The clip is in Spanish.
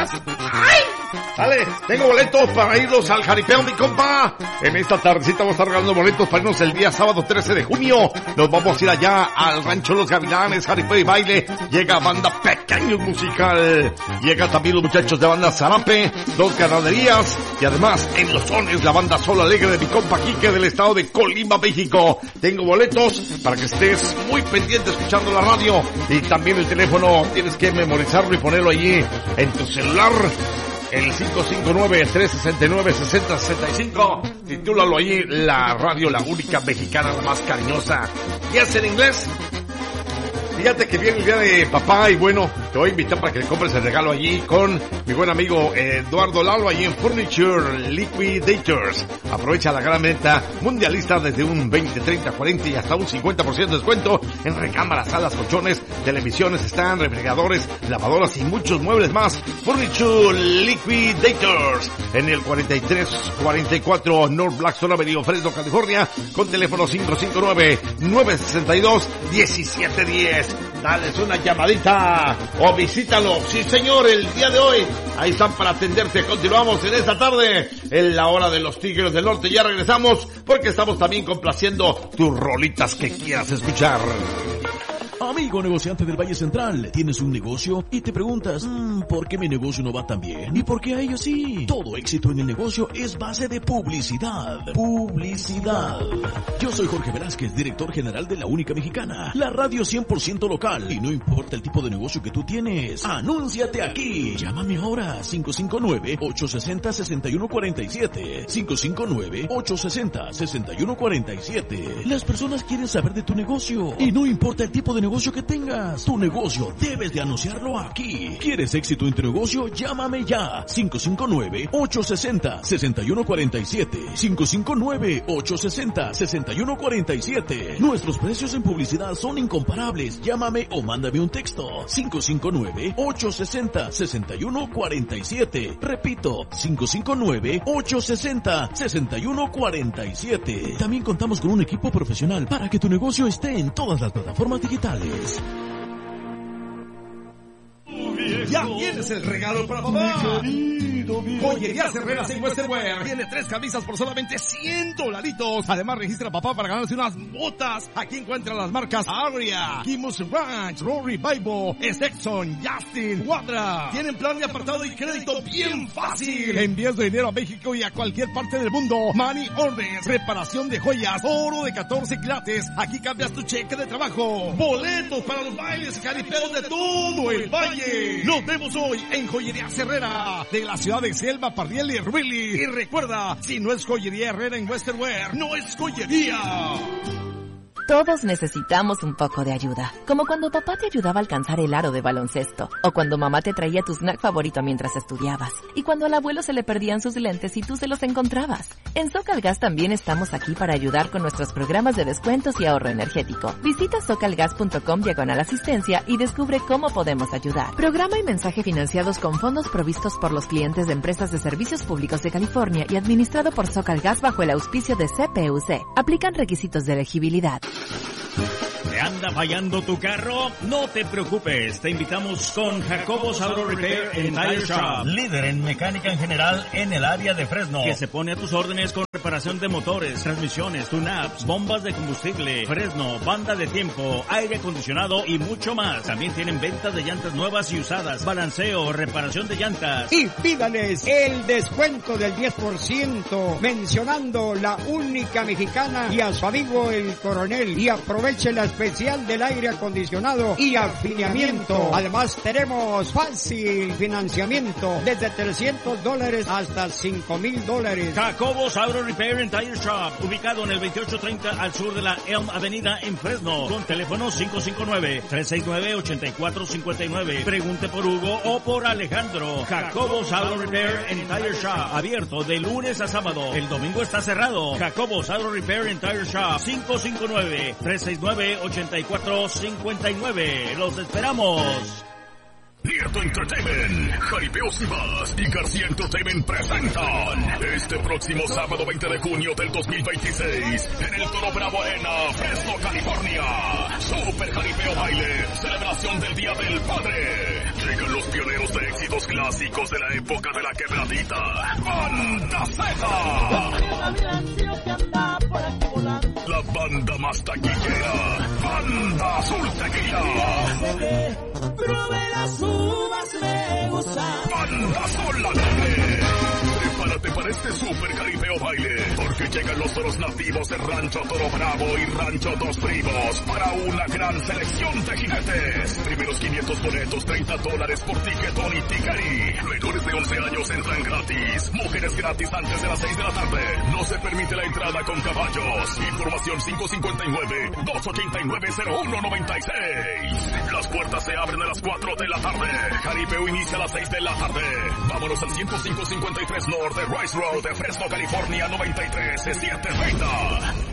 más. ¡Ay! Dale, tengo boletos para irnos al jaripeo, mi compa. En esta tardecita vamos a estar regalando boletos para irnos el día sábado 13 de junio. Nos vamos a ir allá al Rancho Los Gavilanes, jaripeo y baile. Llega banda Pequeños Musical. Llega también los muchachos de banda Zarape, Dos Ganaderías. Y además, en Los Sones, la banda Sol Alegre de mi compa Quique del estado de Colima, México. Tengo boletos para que estés muy pendiente escuchando la radio. Y también el teléfono, tienes que memorizarlo y ponerlo allí en tu celular. El 559-369-6065. Titúlalo ahí, la radio, la única mexicana, la más cariñosa. ¿Y es en inglés? Fíjate que viene el día de papá y bueno, te voy a invitar para que le compres el regalo allí con mi buen amigo Eduardo Lalo allí en Furniture Liquidators. Aprovecha la gran venta mundialista desde un 20, 30, 40 y hasta un 50% de descuento en recámaras, salas, colchones, televisiones, stand, refrigeradores, lavadoras y muchos muebles más. Furniture Liquidators en el 4344 North Blackstone Avenue, Fresno, California, con teléfono 559-962-1710. Dales una llamadita o visítalo. Sí, señor, el día de hoy. Ahí están para atenderte. Continuamos en esta tarde, en la hora de los Tigres del Norte. Ya regresamos porque estamos también complaciendo tus rolitas que quieras escuchar. Amigo negociante del Valle Central, tienes un negocio y te preguntas, ¿por qué mi negocio no va tan bien? ¿Y por qué a ellos sí? Todo éxito en el negocio es base de publicidad. Publicidad. Yo soy Jorge Velázquez, director general de La Única Mexicana, la radio 100% local. Y no importa el tipo de negocio que tú tienes, anúnciate aquí. Llámame ahora, 559-860-6147. 559-860-6147. Las personas quieren saber de tu negocio y no importa el tipo de negocio que tengas, tu negocio debes de anunciarlo aquí. ¿Quieres éxito en tu negocio? Llámame ya. 559-860-6147. 559-860-6147. Nuestros precios en publicidad son incomparables. Llámame o mándame un texto. 559-860-6147. Repito, 559-860-6147. También contamos con un equipo profesional para que tu negocio esté en todas las plataformas digitales. Ya tienes el regalo para papá. Joyerías Herreras en Western Wear. Tiene 3 camisas por solamente $100. Además registra a papá para ganarse unas botas. Aquí encuentran las marcas Aria, Kimus Ranch, Rory Bible, Sexton, Justin, Quadra. Tienen plan de apartado y crédito bien fácil. Envías de dinero a México y a cualquier parte del mundo. Money orders, reparación de joyas, oro de 14 quilates. Aquí cambias tu cheque de trabajo. Boletos para los bailes jaripeos de todo el valle. Nos vemos hoy en Joyerías Herrera de la ciudad de Selma, Pardiel y Ruili. Y recuerda, si no es Joyería Herrera en Western Wear, no es joyería. Todos necesitamos un poco de ayuda, como cuando papá te ayudaba a alcanzar el aro de baloncesto, o cuando mamá te traía tu snack favorito mientras estudiabas, y cuando al abuelo se le perdían sus lentes y tú se los encontrabas. En Socalgas también estamos aquí para ayudar con nuestros programas de descuentos y ahorro energético. Visita socalgas.com/asistencia y descubre cómo podemos ayudar. Programa y mensaje financiados con fondos provistos por los clientes de empresas de servicios públicos de California y administrado por Socalgas bajo el auspicio de CPUC. Aplican requisitos de elegibilidad. ¿Te anda fallando tu carro? No te preocupes, te invitamos con Jacobos Auto Repair and Tire Shop, líder en mecánica en general en el área de Fresno, que se pone a tus órdenes con reparación de motores, transmisiones, tune-ups, bombas de combustible, Fresno, banda de tiempo, aire acondicionado y mucho más. También tienen ventas de llantas nuevas y usadas, balanceo, reparación de llantas. Y pídales el descuento del 10% mencionando La Única Mexicana y a su amigo el Coronel, y aproveche la especial del aire acondicionado y afiliamiento. Además tenemos fácil financiamiento desde $300 hasta $5,000. Jacobos Auto Repair and Tire Shop, ubicado en el 2830 al sur de la Elm Avenida en Fresno, con teléfono 559-369-8459. Pregunte por Hugo o por Alejandro. Jacobos Auto Repair and Tire Shop, abierto de lunes a sábado. El domingo está cerrado. Jacobos Auto Repair and Tire Shop, 559-369-8459. Los esperamos. Nieto Entertainment, Jaripeos y más y García Entertainment presentan este próximo sábado 20 de junio del 2026 en el Toro Bravo Arena, Fresno, California. Super Jaripeo Baile, celebración del Día del Padre. Llegan los pioneros de éxito éxitos clásicos de la época de la quebradita. ¡Banda Z! La banda más taquillera. ¡Banda Azul Tequila! ¡Banda Sol Alegre! Prepárate para este super caripeo baile, porque llegan los toros nativos de Rancho Toro Bravo y Rancho Dos Primos para una gran selección de jinetes. Primeros 500 boletos, $30 por tiquetón y ticari. Menores de 11 años entran gratis. Mujeres gratis antes de las 6 de la tarde. No se permite la entrada con caballos. Información 559-289-0196. Las puertas se abren a las 4 de la tarde. Jaripeo inicia a las 6 de la tarde. Vámonos al 10553 North de Rice Road de Fresno, California, 93730.